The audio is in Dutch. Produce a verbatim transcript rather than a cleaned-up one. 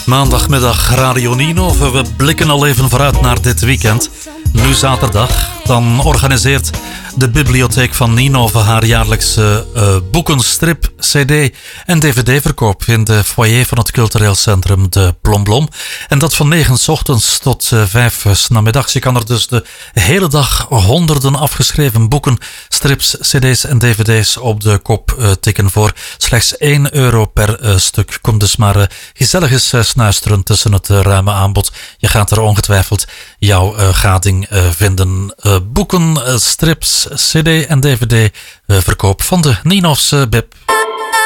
Maandagmiddag Radio Ninove. We blikken al even vooruit naar dit weekend. Nu zaterdag. Dan organiseert de Bibliotheek van Ninove haar jaarlijkse uh, boekenstrip, cd en dvd-verkoop in de foyer van het cultureel centrum De Blomblom. En dat van negen 's ochtends tot uh, vijf 's namiddags. Je kan er dus de hele dag honderden afgeschreven boeken, strips, cd's en dvd's op de kop uh, tikken voor slechts één euro per uh, stuk. Kom dus maar uh, gezellig eens uh, snuisteren tussen het uh, ruime aanbod. Je gaat er ongetwijfeld jouw uh, gading uh, vinden. Uh, boeken, uh, strips, cd en dvd uh, verkoop van de Ninovse Bib.